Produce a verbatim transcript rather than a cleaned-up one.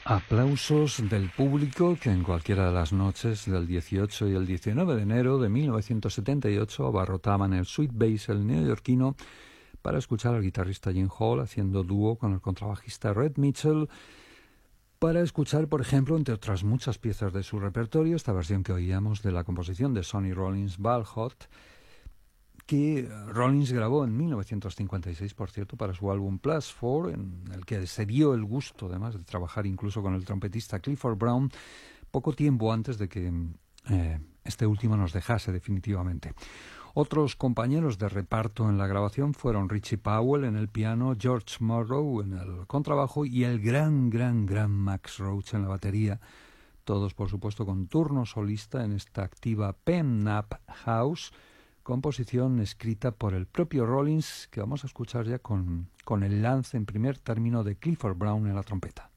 Aplausos del público que en cualquiera de las noches del dieciocho y el diecinueve de enero de mil novecientos setenta y ocho abarrotaban el Sweet Basil neoyorquino para escuchar al guitarrista Jim Hall haciendo dúo con el contrabajista Red Mitchell, para escuchar, por ejemplo, entre otras muchas piezas de su repertorio, esta versión que oíamos de la composición de Sonny Rollins, Ballhot, que Rollins grabó en mil novecientos cincuenta y seis, por cierto, para su álbum Plus Four, en el que se dio el gusto, además, de trabajar incluso con el trompetista Clifford Brown, poco tiempo antes de que eh, este último nos dejase definitivamente. Otros compañeros de reparto en la grabación fueron Richie Powell en el piano, George Morrow en el contrabajo y el gran, gran, gran Max Roach en la batería, todos, por supuesto, con turno solista en esta activa Pen Nap House, composición escrita por el propio Rollins, que vamos a escuchar ya con, con el lance en primer término de Clifford Brown en la trompeta.